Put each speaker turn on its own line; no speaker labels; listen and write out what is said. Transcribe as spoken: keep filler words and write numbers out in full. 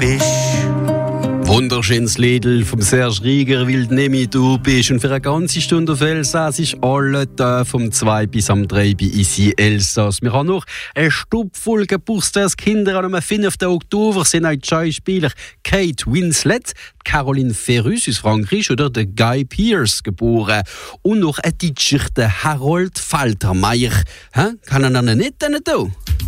bist.
Wunderschönes Lied vom Serge Rieger, weil du nicht du bist. Und für eine ganze Stunde auf Elsass ist alle da vom zwei bis am drei bei Isi Elsass. Wir haben noch eine Stub voll Geburtstagskinder am fünften Oktober. Sind auch die Schauspieler Kate Winslet, Caroline Ferrus aus Frankreich oder der Guy Pearce geboren. Und noch ein Deutscher, der Harold Faltermeier. Hä? Kann er dann nicht denn da?